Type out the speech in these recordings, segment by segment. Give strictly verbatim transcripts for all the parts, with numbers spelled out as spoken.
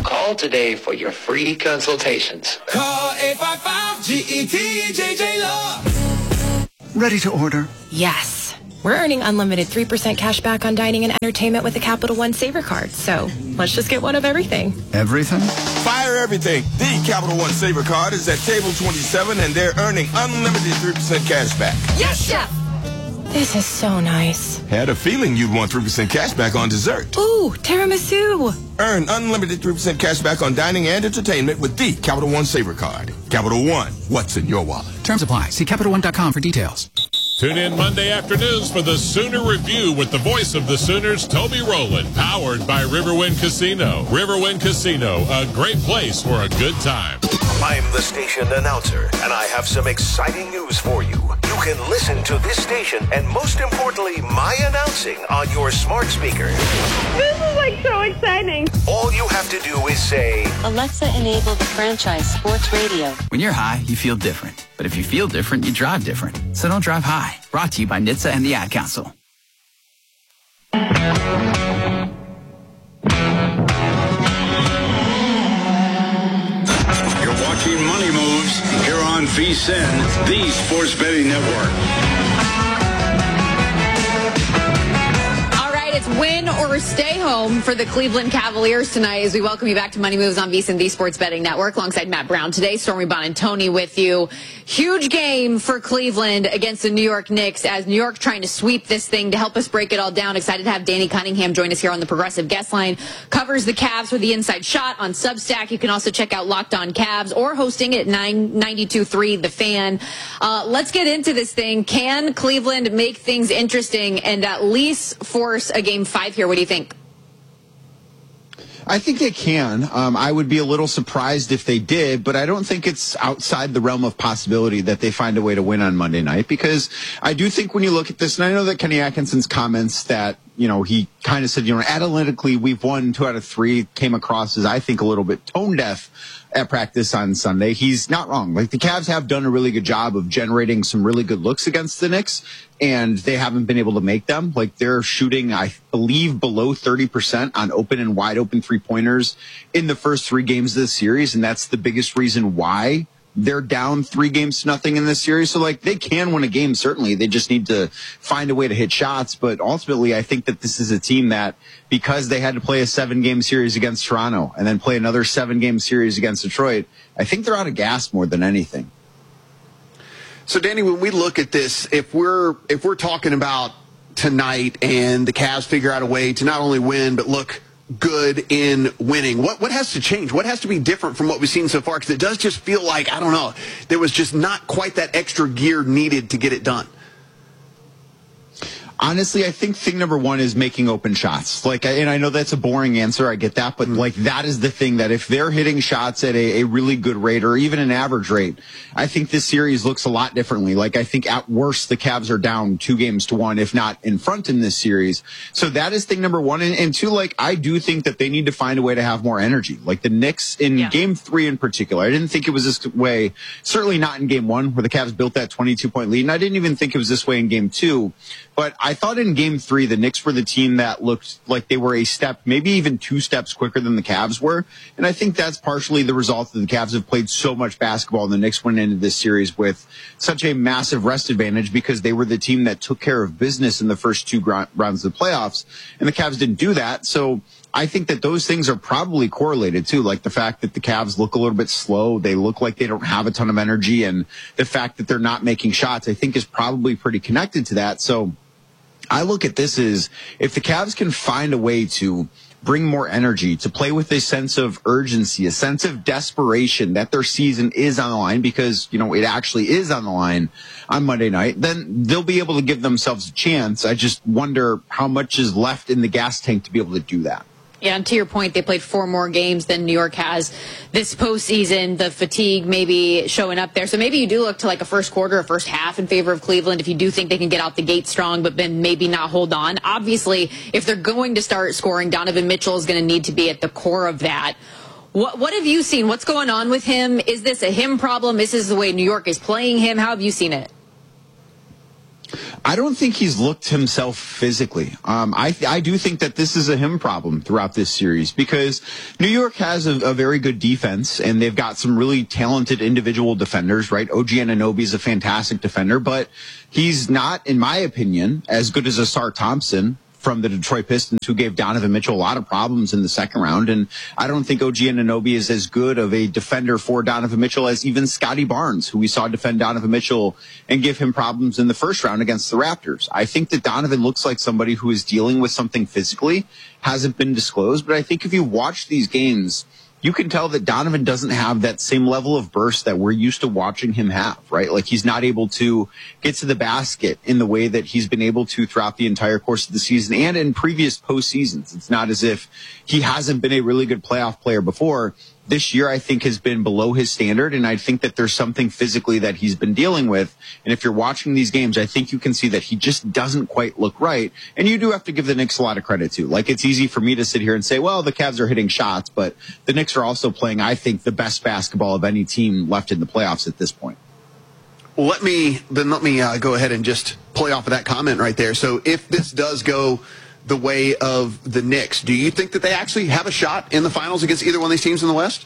Call today for your free consultations. Call eight five five G E T J J Love. Ready to order? Yes. We're earning unlimited three percent cash back on dining and entertainment with the Capital One Saver card. So let's just get one of everything. Everything? Fire everything. The Capital One Saver card is at table twenty-seven, and they're earning unlimited three percent cash back. Yes, Chef! This is so nice. Had a feeling you'd want three percent cash back on dessert. Ooh, tiramisu. Earn unlimited three percent cash back on dining and entertainment with the Capital One Saver card. Capital One, what's in your wallet? Terms apply. See Capital One dot com for details. Tune in Monday afternoons for the Sooner Review with the voice of the Sooners, Toby Rowland, powered by Riverwind Casino. Riverwind Casino, a great place for a good time. I'm the station announcer, and I have some exciting news for you. You can listen to this station and, most importantly, my announcing on your smart speaker. This is like so exciting. All you have to do is say, Alexa, enable the franchise sports radio. When you're high, you feel different. But if you feel different, you drive different. So don't drive high. Brought to you by N H T S A and the Ad Council. You're watching Money Moves here on V S I N, the Sports Betting Network. It's win or stay home for the Cleveland Cavaliers tonight as we welcome you back to Money Moves on V S I N, the Sports Betting Network, alongside Matt Brown today. Stormy Bonantoni with you. Huge game for Cleveland against the New York Knicks as New York trying to sweep this thing. To help us break it all down, excited to have Danny Cunningham join us here on the Progressive Guest Line. Covers the Cavs for the Inside Shot on Substack. You can also check out Locked On Cavs or hosting it at nine ninety-two point three The Fan. Uh, let's get into this thing. Can Cleveland make things interesting and at least force a game five here? What do you think? I think they can. Um, I would be a little surprised if they did, but I don't think it's outside the realm of possibility that they find a way to win on Monday night, because I do think when you look at this, and I know that Kenny Atkinson's comments that, you know, he kind of said, you know, analytically we've won two out of three, came across as, I think, a little bit tone deaf at practice on Sunday. He's not wrong. Like, the Cavs have done a really good job of generating some really good looks against the Knicks, and they haven't been able to make them. Like, they're shooting, I believe, below thirty percent on open and wide open three-pointers in the first three games of the series, and that's the biggest reason why they're down three games to nothing in this series. So, like, they can win a game, certainly. They just need to find a way to hit shots. But ultimately, I think that this is a team that, because they had to play a seven-game series against Toronto and then play another seven-game series against Detroit, I think they're out of gas more than anything. So, Danny, when we look at this, if we're if we're talking about tonight and the Cavs figure out a way to not only win but look good in winning, what what has to change? What has to be different from what we've seen so far? Because it does just feel like, I don't know, there was just not quite that extra gear needed to get it done. Honestly, I think thing number one is making open shots. Like, and I know that's a boring answer, I get that, but like, that is the thing, that if they're hitting shots at a, a really good rate or even an average rate, I think this series looks a lot differently. Like, I think at worst, the Cavs are down two games to one, if not in front in this series. So that is thing number one. And, and two, like, I do think that they need to find a way to have more energy. Like the Knicks in yeah. game three in particular, I didn't think it was this way, certainly not in game one where the Cavs built that twenty-two point lead. And I didn't even think it was this way in game two. But I thought in game three, the Knicks were the team that looked like they were a step, maybe even two steps quicker than the Cavs were. And I think that's partially the result that the Cavs have played so much basketball, and the Knicks went into this series with such a massive rest advantage because they were the team that took care of business in the first two rounds of the playoffs. And the Cavs didn't do that. So I think that those things are probably correlated too, like the fact that the Cavs look a little bit slow, they look like they don't have a ton of energy, and the fact that they're not making shots, I think, is probably pretty connected to that. So I look at this as, if the Cavs can find a way to bring more energy, to play with a sense of urgency, a sense of desperation that their season is on the line, because, you know, it actually is on the line on Monday night, then they'll be able to give themselves a chance. I just wonder how much is left in the gas tank to be able to do that. Yeah, and to your point, they played four more games than New York has this postseason. The fatigue maybe showing up there. So maybe you do look to like a first quarter, a first half in favor of Cleveland if you do think they can get out the gate strong, but then maybe not hold on. Obviously, if they're going to start scoring, Donovan Mitchell is going to need to be at the core of that. What, what have you seen? What's going on with him? Is this a him problem? Is this the way New York is playing him? How have you seen it? I don't think he's looked himself physically. Um, I I do think that this is a him problem throughout this series because New York has a, a very good defense and they've got some really talented individual defenders, right? O G Anunoby is a fantastic defender, but he's not, in my opinion, as good as Asar Thompson from the Detroit Pistons, who gave Donovan Mitchell a lot of problems in the second round. And I don't think O G Anunoby is as good of a defender for Donovan Mitchell as even Scotty Barnes, who we saw defend Donovan Mitchell and give him problems in the first round against the Raptors. I think that Donovan looks like somebody who is dealing with something physically, hasn't been disclosed. But I think if you watch these games, you can tell that Donovan doesn't have that same level of burst that we're used to watching him have, right? Like he's not able to get to the basket in the way that he's been able to throughout the entire course of the season and in previous postseasons. It's not as if he hasn't been a really good playoff player before. This year, I think, has been below his standard, and I think that there's something physically that he's been dealing with. And if you're watching these games, I think you can see that he just doesn't quite look right. And you do have to give the Knicks a lot of credit, too. Like, it's easy for me to sit here and say, well, the Cavs are hitting shots, but the Knicks are also playing, I think, the best basketball of any team left in the playoffs at this point. Well, let me, then let me uh, go ahead and just play off of that comment right there. So if this does go the way of the Knicks, do you think that they actually have a shot in the finals against either one of these teams in the West?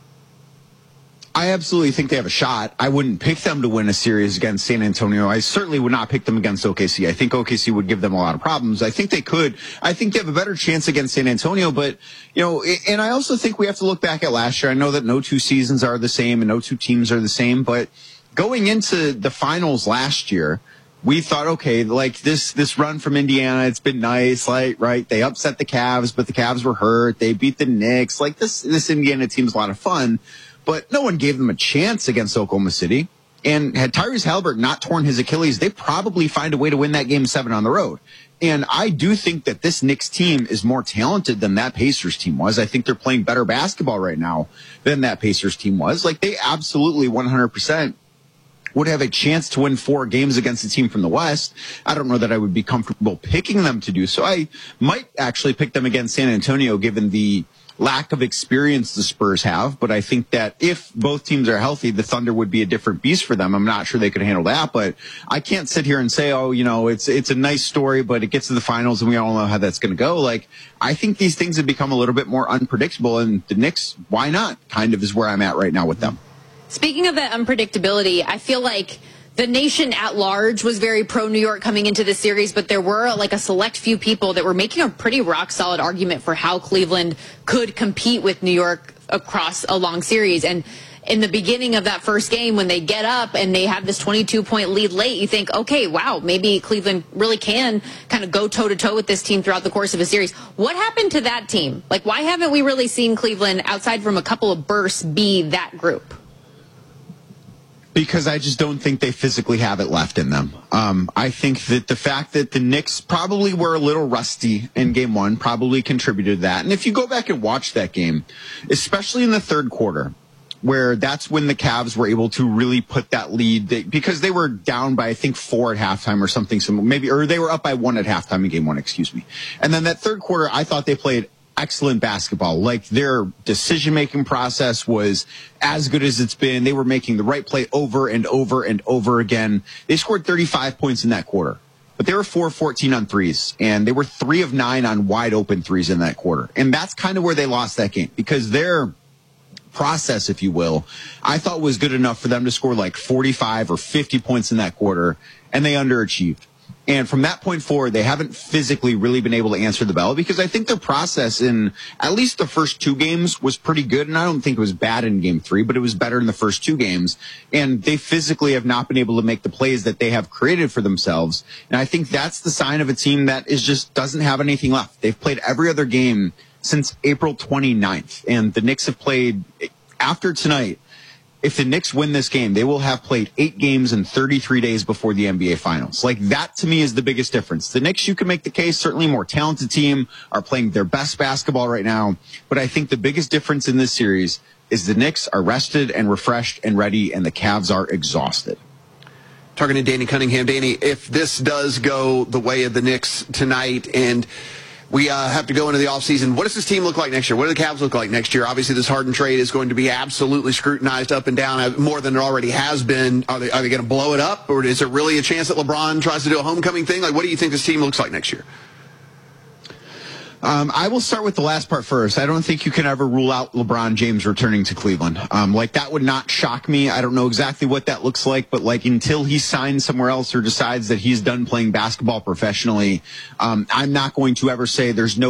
I absolutely think they have a shot. I wouldn't pick them to win a series against San Antonio. I certainly would not pick them against O K C. I think O K C would give them a lot of problems. I think they could. I think they have a better chance against San Antonio, but, you know, and I also think we have to look back at last year. I know that no two seasons are the same and no two teams are the same, but going into the finals last year, we thought, okay, like this, this run from Indiana, it's been nice, like, right? They upset the Cavs, but the Cavs were hurt. They beat the Knicks. Like this, this Indiana team's a lot of fun, but no one gave them a chance against Oklahoma City. And had Tyrese Halliburton not torn his Achilles, they probably find a way to win that game seven on the road. And I do think that this Knicks team is more talented than that Pacers team was. I think they're playing better basketball right now than that Pacers team was. Like they absolutely one hundred percent would have a chance to win four games against a team from the West. I don't know that I would be comfortable picking them to do so. I might actually pick them against San Antonio given the lack of experience the Spurs have, but I think that if both teams are healthy, the Thunder would be a different beast for them. I'm not sure they could handle that, but I can't sit here and say, oh, you know, it's it's a nice story, but it gets to the finals and we all know how that's going to go. Like, I think these things have become a little bit more unpredictable, and the Knicks, why not, kind of is where I'm at right now with them. Speaking of that unpredictability, I feel like the nation at large was very pro New York coming into this series, but there were like a select few people that were making a pretty rock solid argument for how Cleveland could compete with New York across a long series. And in the beginning of that first game, when they get up and they have this twenty-two point lead late, you think, okay, wow, maybe Cleveland really can kind of go toe to toe with this team throughout the course of a series. What happened to that team? Like, why haven't we really seen Cleveland, outside from a couple of bursts, be that group? Because I just don't think they physically have it left in them. Um, I think that the fact that the Knicks probably were a little rusty in game one probably contributed to that. And if you go back and watch that game, especially in the third quarter, where that's when the Cavs were able to really put that lead, they, because they were down by, I think, four at halftime or something, so maybe, or they were up by one at halftime in game one, excuse me. And then that third quarter, I thought they played excellent basketball. Like, their decision-making process was as good as it's been. They were making the right play over and over and over again. They scored thirty-five points in that quarter, but they were four of fourteen on threes, and they were three of nine on wide-open threes in that quarter. And that's kind of where they lost that game, because their process, if you will, I thought was good enough for them to score like forty-five or fifty points in that quarter, and they underachieved. And from that point forward, they haven't physically really been able to answer the bell, because I think their process in at least the first two games was pretty good. And I don't think it was bad in game three, but it was better in the first two games. And they physically have not been able to make the plays that they have created for themselves. And I think that's the sign of a team that is just doesn't have anything left. They've played every other game since April twenty-ninth. And the Knicks have played after tonight. If the Knicks win this game, they will have played eight games in thirty-three days before the N B A Finals. Like, that to me is the biggest difference. The Knicks, you can make the case, certainly more talented team, are playing their best basketball right now. But I think the biggest difference in this series is the Knicks are rested and refreshed and ready, and the Cavs are exhausted. Talking to Danny Cunningham. Danny, if this does go the way of the Knicks tonight, and we uh, have to go into the offseason. What does this team look like next year? What do the Cavs look like next year? Obviously, this Harden trade is going to be absolutely scrutinized up and down more than it already has been. Are they, are they going to blow it up, or is there really a chance that LeBron tries to do a homecoming thing? Like, what do you think this team looks like next year? Um, I will start with the last part first. I don't think you can ever rule out LeBron James returning to Cleveland. Um, like, that would not shock me. I don't know exactly what that looks like, but like, until he signs somewhere else or decides that he's done playing basketball professionally, um, I'm not going to ever say there's no